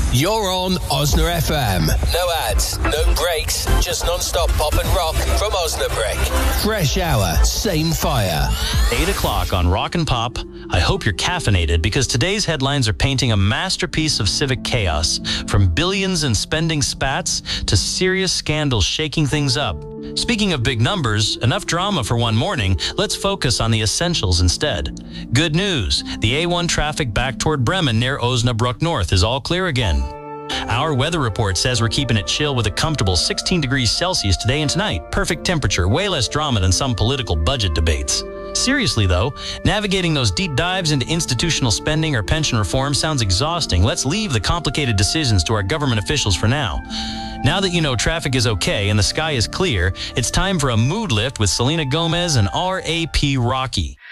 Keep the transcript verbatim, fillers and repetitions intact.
You're on Osna F M. No ads, no breaks, just non-stop pop and rock from Osnabrück. Fresh hour, same fire. eight o'clock on Rock and Pop. I hope you're caffeinated because today's headlines are painting a masterpiece of civic chaos, from billions in spending spats to serious scandals shaking things up. Speaking of big numbers, enough drama for one morning, let's focus on the essentials instead. Good news, the A one traffic back toward Bremen near Osnabrück North is all clear again. Our weather report says we're keeping it chill with a comfortable sixteen degrees Celsius today and tonight. Perfect temperature, way less drama than some political budget debates. Seriously though, navigating those deep dives into institutional spending or pension reform sounds exhausting. Let's leave the complicated decisions to our government officials for now. Now that you know traffic is okay and the sky is clear, it's time for a mood lift with Selena Gomez and R A P Rocky.